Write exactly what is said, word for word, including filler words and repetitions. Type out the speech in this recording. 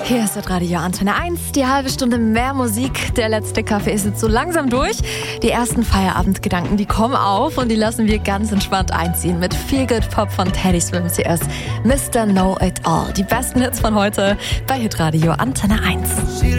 Hier ist das Radio Antenne eins, die halbe Stunde mehr Musik. Der letzte Kaffee ist jetzt so langsam durch. Die ersten Feierabendgedanken, die kommen auf und die lassen wir ganz entspannt einziehen mit Feel Good Pop von Teddy Swims. Hier ist Mister Know It All. Die besten Hits von heute bei Hitradio Antenne eins.